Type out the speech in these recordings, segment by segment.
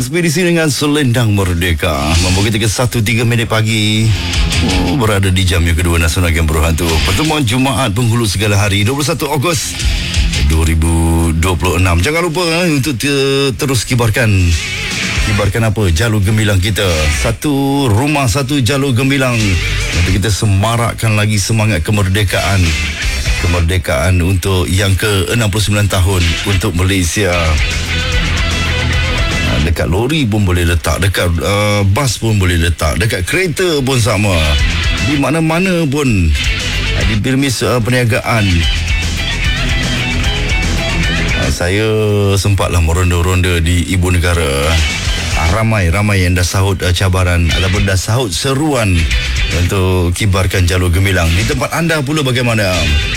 Ekspedisi dengan Selendang Merdeka membawa kita ke 1.03 pagi. Berada di jam yang kedua Nasional Game Berhantu. Pertemuan Jumaat penghulu segala hari 21 Ogos 2026. Jangan lupa untuk terus kibarkan apa? Jalur gemilang kita. Satu rumah, satu jalur gemilang. Nanti kita semarakkan lagi semangat kemerdekaan. Kemerdekaan untuk yang ke-69 tahun untuk Malaysia. Dekat lori pun boleh letak, dekat bas pun boleh letak, dekat kereta pun sama, di mana-mana pun di permis perniagaan. Saya sempatlah meronda-ronda di ibu negara. Ramai yang dah sahut cabaran ataupun dah sahut seruan untuk kibarkan jalur gemilang. Di tempat anda pula bagaimana?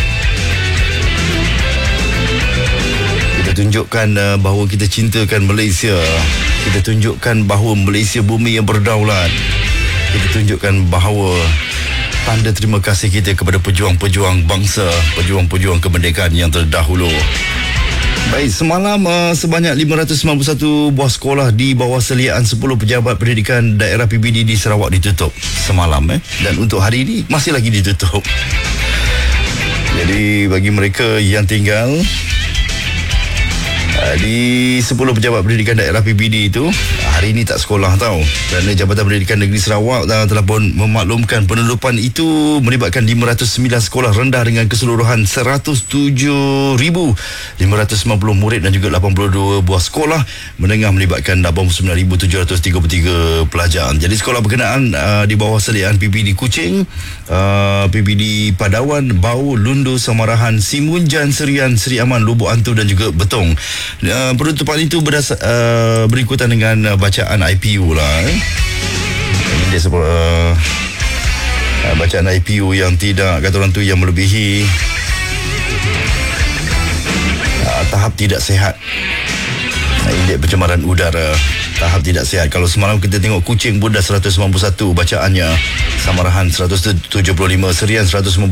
Kita tunjukkan bahawa kita cintakan Malaysia. Kita tunjukkan bahawa Malaysia bumi yang berdaulat. Kita tunjukkan bahawa tanda terima kasih kita kepada pejuang-pejuang bangsa, pejuang-pejuang kemerdekaan yang terdahulu. Baik, semalam sebanyak 591 buah sekolah di bawah seliaan 10 pejabat pendidikan daerah PBD di Sarawak ditutup semalam. Dan untuk hari ini masih lagi ditutup. Jadi bagi mereka yang tinggal di 10 pejabat pendidikan daerah PBD itu, hari ini tak sekolah tau, kerana Jabatan Pendidikan Negeri Sarawak telah pun memaklumkan penutupan itu melibatkan 509 sekolah rendah dengan keseluruhan 107,590 murid dan juga 82 buah sekolah menengah melibatkan 89,733 pelajar. Jadi sekolah berkenaan di bawah seliaan PBD Kuching, PBD Padawan, Bau, Lundu, Samarahan, Simunjan, Serian, Seri Aman, Lubuk Antu dan juga Betong. Penutupan itu berikutan dengan bacaan IPU lah. Ini dia sebut bacaan IPU yang tidak, kata orang tu, yang melebihi tahap tidak sihat. Indeks pencemaran udara tahap tidak sihat. Kalau semalam kita tengok Kuching pun dah 191 bacaannya, Samarahan 175, Serian 195,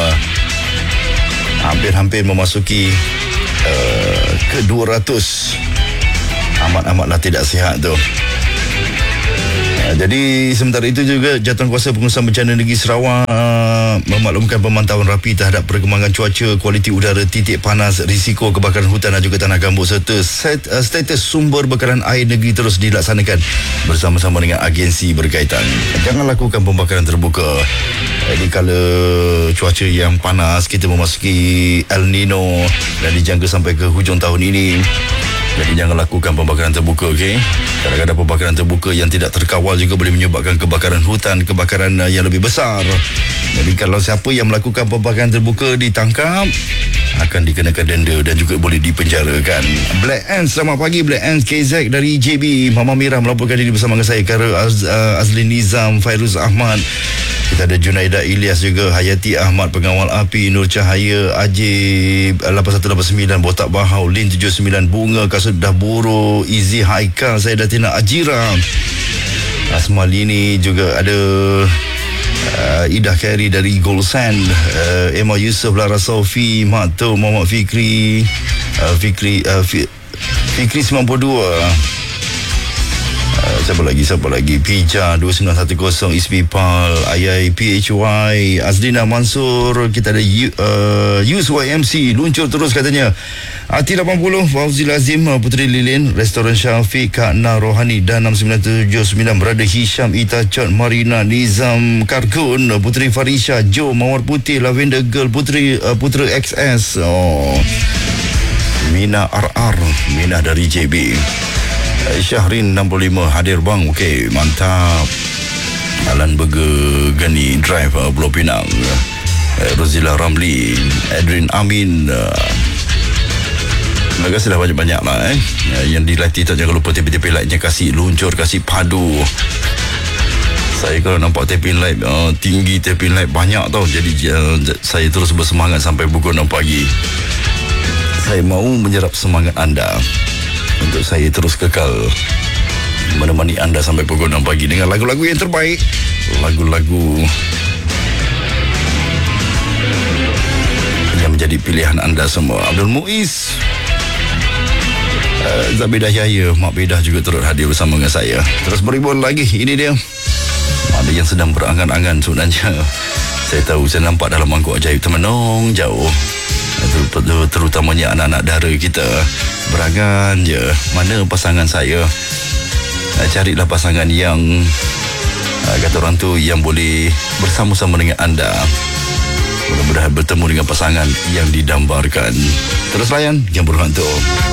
hampir memasuki ke 200. Amatlah tidak sihat tu. Jadi sementara itu juga Jawatankuasa Pengurusan Bencana Negeri Sarawak memaklumkan pemantauan rapi terhadap perkembangan cuaca, kualiti udara, titik panas, risiko kebakaran hutan dan juga tanah gambut serta status sumber bekalan air negeri terus dilaksanakan bersama-sama dengan agensi berkaitan. Jangan lakukan pembakaran terbuka. Jadi kala cuaca yang panas, kita memasuki El Nino dan dijangka sampai ke hujung tahun ini. Jadi jangan lakukan pembakaran terbuka, okey? Kadang-kadang pembakaran terbuka yang tidak terkawal juga boleh menyebabkan kebakaran hutan, kebakaran yang lebih besar. Jadi kalau siapa yang melakukan pembakaran terbuka ditangkap, akan dikenakan denda dan juga boleh dipenjarakan. Black Ants, selamat pagi Black Ants. KZ dari JB, Mama Mira melaporkan diri bersama dengan saya, Kara Azlin Nizam, Fairuz Ahmad. Kita ada Junaida Ilyas juga, Hayati Ahmad, Pengawal Api, Nur Cahaya, Ajib 8189, Botak Bahau, Lin 79, Bunga, Kasut Dahburo, Izi Haikal, saya Datina Ajira, Asmalini juga ada, Idah Khairi dari Gold Sand, Emma Yusof, Lara Sofi, Makto, Muhammad Fikri, Fikri 92. Siapa lagi? Pija 2910, Isbi Pal, Ayai PHY, Azlina Mansur. Kita ada YMC luncur terus katanya. Ati 80, Fauzi Lazim, Puteri Lilin, Restoran Syafiq, Kak Na Rohani dan 6979, Brother Hisham, Itacot, Marina, Nizam Karkun, Puteri Farisha, Jo, Mawar Putih, Lavender Girl, Putera XS, Mina RR, Mina dari JB. Syahrin 65 hadir bang. Okey, mantap. Alan Burger Gani Drive, Pulau Pinang. Rozila Ramli, Adrin Amin. Terima kasih dah banyak-banyak lah yang dilatih. Tak jangan lupa tepi-tepi lightnya kasih luncur, kasih padu. Saya kalau nampak taping light tinggi, taping light banyak tau. Jadi saya terus bersemangat sampai pukul 6 pagi. Saya mahu menyerap semangat anda untuk saya terus kekal menemani anda sampai pukul 6 pagi dengan lagu-lagu yang terbaik, lagu-lagu yang menjadi pilihan anda semua. Abdul Muiz Zabidah Yahya, Mak Bedah juga turut hadir bersama dengan saya. Terus beribun lagi. Ini dia. Ada yang sedang berangan-angan sebenarnya. Saya tahu, saya nampak dalam mangkuk ajaib termenung jauh. Terutamanya anak-anak dara kita. Berangan je, mana pasangan saya? Carilah pasangan yang kata orang tu, yang boleh bersama-sama dengan anda. Mudah-mudahan bertemu dengan pasangan yang didambarkan. Terus layan Jam Berhantu.